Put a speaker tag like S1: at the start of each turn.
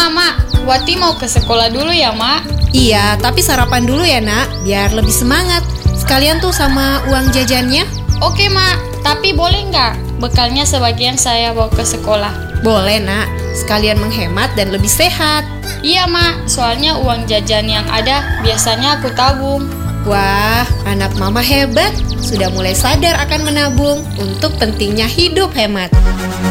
S1: Mak, Wati mau ke sekolah dulu ya, Mak?
S2: Iya, tapi sarapan dulu ya nak, biar lebih semangat. Sekalian tuh sama uang jajannya.
S1: Oke, Mak, tapi boleh nggak bekalnya sebagian saya bawa ke sekolah?
S2: Boleh nak, sekalian menghemat dan lebih sehat.
S1: Iya, Mak, soalnya uang jajan yang ada biasanya aku tabung.
S2: Wah, anak mama hebat, sudah mulai sadar akan menabung untuk pentingnya hidup hemat.